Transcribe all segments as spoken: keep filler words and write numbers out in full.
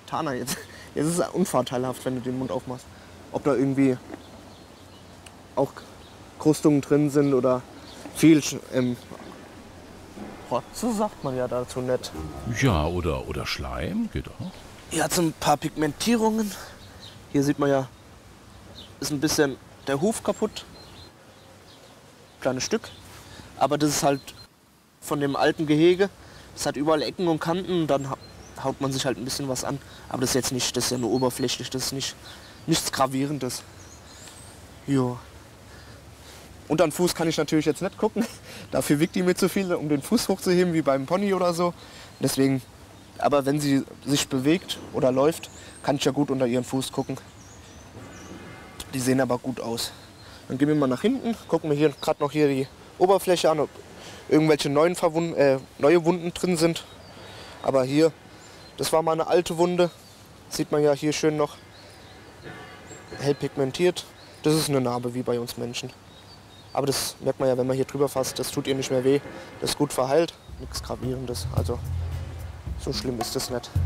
Tana jetzt. Jetzt ist es unvorteilhaft, wenn du den Mund aufmachst. Ob da irgendwie auch Krustungen drin sind oder viel ähm, Rotze, sagt man ja dazu nicht. Ja, oder, oder Schleim, geht auch. Hier hat es ein paar Pigmentierungen. Hier sieht man ja, ist ein bisschen der Huf kaputt. Kleines Stück. Aber das ist halt von dem alten Gehege. Es hat überall Ecken und Kanten. Und dann haut man sich halt ein bisschen was an. Aber das ist jetzt nicht, das ist ja nur oberflächlich. Das ist nicht, nichts Gravierendes. Jo. Unter den Fuß kann ich natürlich jetzt nicht gucken. Dafür wiegt die mir zu viel, um den Fuß hochzuheben, wie beim Pony oder so. Deswegen, aber wenn sie sich bewegt oder läuft, kann ich ja gut unter ihren Fuß gucken. Die sehen aber gut aus. Dann gehen wir mal nach hinten, gucken wir hier gerade noch hier die Oberfläche an, ob irgendwelche neuen Verwund äh, neue Wunden drin sind. Aber hier, das war mal eine alte Wunde. Sieht man ja hier schön noch hell pigmentiert. Das ist eine Narbe wie bei uns Menschen. Aber das merkt man ja, wenn man hier drüber fasst, das tut ihr nicht mehr weh. Das ist gut verheilt, nichts Gravierendes. Also so schlimm ist das nicht.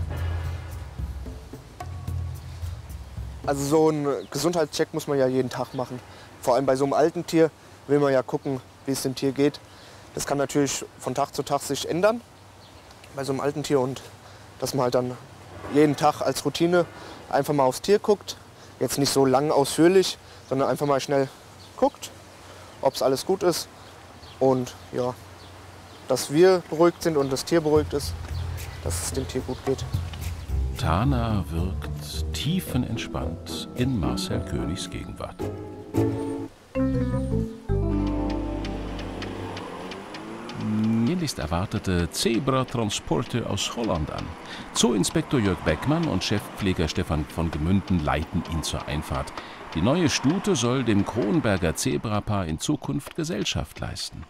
Also so einen Gesundheitscheck muss man ja jeden Tag machen. Vor allem bei so einem alten Tier will man ja gucken, wie es dem Tier geht. Das kann natürlich von Tag zu Tag sich ändern bei so einem alten Tier. Und dass man halt dann jeden Tag als Routine einfach mal aufs Tier guckt. Jetzt nicht so lang ausführlich, sondern einfach mal schnell guckt, ob es alles gut ist und ja, dass wir beruhigt sind und das Tier beruhigt ist, dass es dem Tier gut geht. Tana wirkt tiefenentspannt in Marcel Königs Gegenwart. Sehnlichst erwartete Zebra-Transporte aus Holland an. Zooinspektor Jörg Beckmann und Chefpfleger Stefan von Gemünden leiten ihn zur Einfahrt. Die neue Stute soll dem Kronberger Zebrapaar in Zukunft Gesellschaft leisten.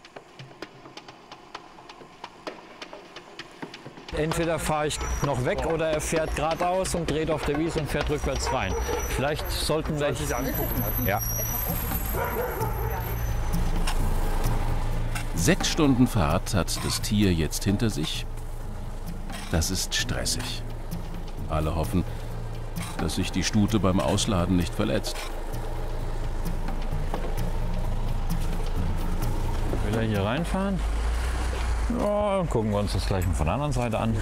Entweder fahre ich noch weg oder er fährt geradeaus und dreht auf der Wiese und fährt rückwärts rein. Vielleicht sollten wir es angucken. Ja. Sechs Stunden Fahrt hat das Tier jetzt hinter sich. Das ist stressig. Alle hoffen, dass sich die Stute beim Ausladen nicht verletzt. Will er hier reinfahren? Ja, dann gucken wir uns das gleich von der anderen Seite an.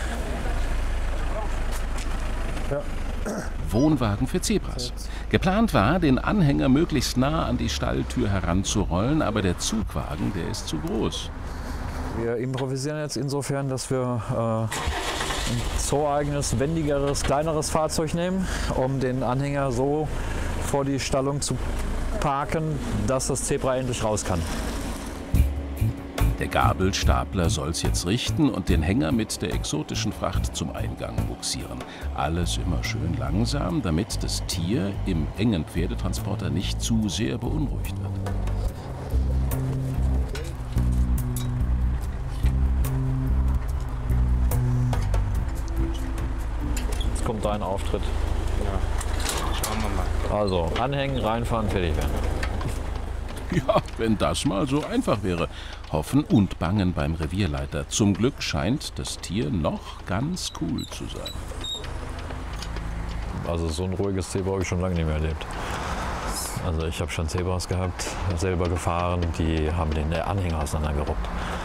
Ja. Wohnwagen für Zebras. Geplant war, den Anhänger möglichst nah an die Stalltür heranzurollen, aber der Zugwagen, der ist zu groß. Wir improvisieren jetzt insofern, dass wir äh, ein zoo-eigenes, wendigeres, kleineres Fahrzeug nehmen, um den Anhänger so vor die Stallung zu parken, dass das Zebra endlich raus kann. Der Gabelstapler soll's jetzt richten und den Hänger mit der exotischen Fracht zum Eingang buxieren. Alles immer schön langsam, damit das Tier im engen Pferdetransporter nicht zu sehr beunruhigt wird. Jetzt kommt dein Auftritt. Ja, schauen wir mal. Also, anhängen, reinfahren, fertig werden. Ja, wenn das mal so einfach wäre. Hoffen und bangen beim Revierleiter. Zum Glück scheint das Tier noch ganz cool zu sein. Also so ein ruhiges Zebra habe ich schon lange nicht mehr erlebt. Also ich habe schon Zebras gehabt, selber gefahren, die haben den Anhänger auseinandergeruppt.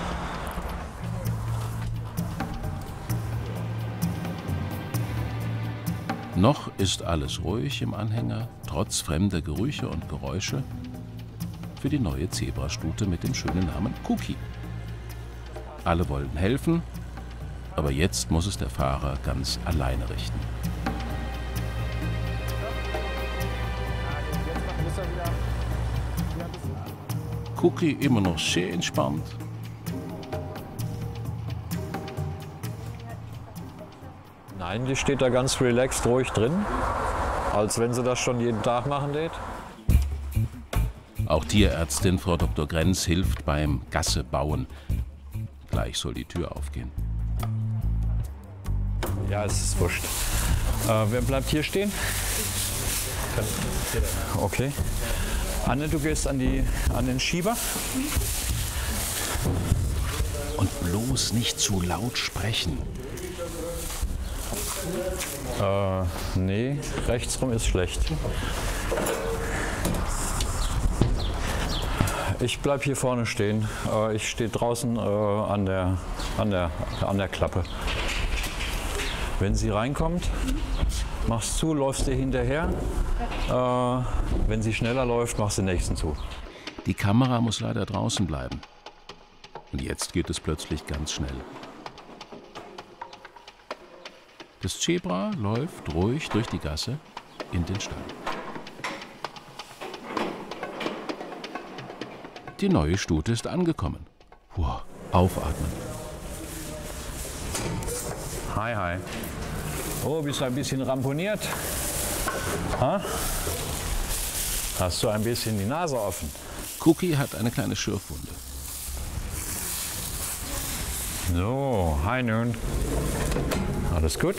Noch ist alles ruhig im Anhänger, trotz fremder Gerüche und Geräusche. Für die neue Zebrastute mit dem schönen Namen Cookie. Alle wollten helfen, aber jetzt muss es der Fahrer ganz alleine richten. Cookie immer noch sehr entspannt. Nein, die steht da ganz relaxed, ruhig drin, als wenn sie das schon jeden Tag machen tät. Auch Tierärztin Frau Doktor Grenz hilft beim Gassebauen. Gleich soll die Tür aufgehen. Ja, es ist wurscht. Äh, wer bleibt hier stehen? Okay. Anne, du gehst an, die, an den Schieber. Und bloß nicht zu laut sprechen. Äh, nee, rechtsrum ist schlecht. Ich bleib hier vorne stehen. Äh, ich stehe draußen äh, an, der, an, der, an der Klappe. Wenn sie reinkommt, machst zu, läufst ihr hinterher. Äh, wenn sie schneller läuft, machst du den nächsten zu. Die Kamera muss leider draußen bleiben. Und jetzt geht es plötzlich ganz schnell. Das Zebra läuft ruhig durch die Gasse in den Stall. Die neue Stute ist angekommen. Puh, aufatmen. Hi, hi. Oh, bist du ein bisschen ramponiert? Ha? Hast du ein bisschen die Nase offen? Cookie hat eine kleine Schürfwunde. So, hi nun. Alles gut?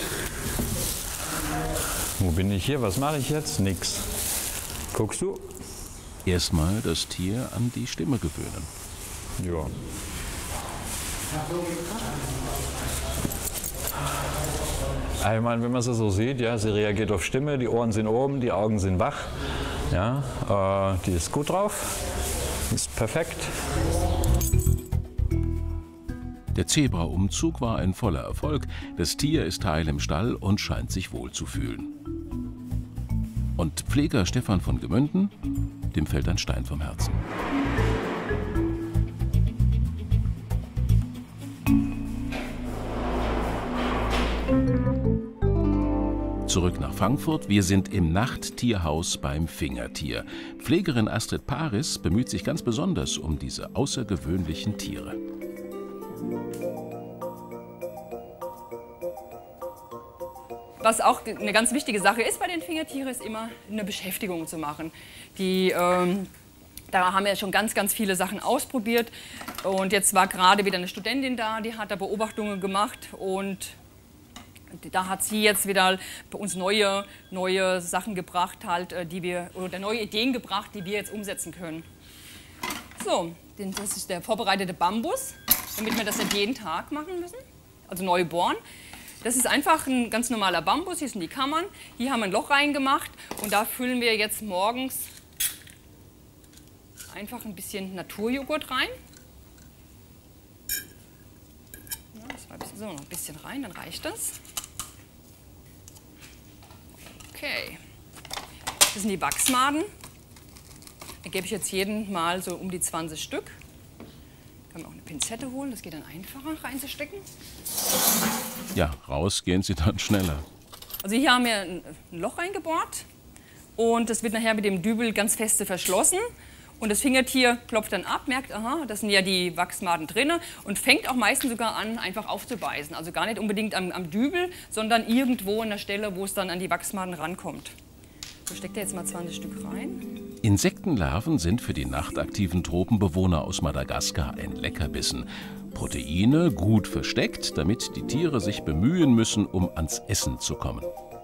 Wo bin ich hier? Was mache ich jetzt? Nix. Guckst du? Erstmal das Tier an die Stimme gewöhnen. Ja. Ich meine, wenn man sie so sieht, ja, sie reagiert auf Stimme, die Ohren sind oben, die Augen sind wach. Ja, äh, die ist gut drauf, ist perfekt. Der Zebra-Umzug war ein voller Erfolg. Das Tier ist heil im Stall und scheint sich wohl zu fühlen. Und Pfleger Stefan von Gemünden, dem fällt ein Stein vom Herzen. Zurück nach Frankfurt. Wir sind im Nachttierhaus beim Fingertier. Pflegerin Astrid Paris bemüht sich ganz besonders um diese außergewöhnlichen Tiere. Was auch eine ganz wichtige Sache ist bei den Fingertieren, ist immer eine Beschäftigung zu machen. Die, ähm, da haben wir schon ganz, ganz viele Sachen ausprobiert. Und jetzt war gerade wieder eine Studentin da, die hat da Beobachtungen gemacht. Und da hat sie jetzt wieder bei uns neue, neue Sachen gebracht, halt, die wir, oder neue Ideen gebracht, die wir jetzt umsetzen können. So, das ist der vorbereitete Bambus, damit wir das nicht jeden Tag machen müssen, also neu bohren. Das ist einfach ein ganz normaler Bambus, hier sind die Kammern, hier haben wir ein Loch reingemacht und da füllen wir jetzt morgens einfach ein bisschen Naturjoghurt rein. Ja, das war ein bisschen, so, noch ein bisschen rein, dann reicht das. Okay, das sind die Wachsmaden. Da gebe ich jetzt jeden Mal so um die zwanzig Stück. Kann man auch eine Pinzette holen, das geht dann einfacher reinzustecken. Ja, raus gehen sie dann schneller. Also hier haben wir ein Loch reingebohrt und das wird nachher mit dem Dübel ganz feste verschlossen. Und das Fingertier klopft dann ab, merkt, aha, das sind ja die Wachsmaden drin und fängt auch meistens sogar an, einfach aufzubeißen. Also gar nicht unbedingt am, am Dübel, sondern irgendwo an der Stelle, wo es dann an die Wachsmaden rankommt. So steckt er jetzt mal zwanzig Stück rein. Insektenlarven sind für die nachtaktiven Tropenbewohner aus Madagaskar ein Leckerbissen. Proteine gut versteckt, damit die Tiere sich bemühen müssen, um ans Essen zu kommen.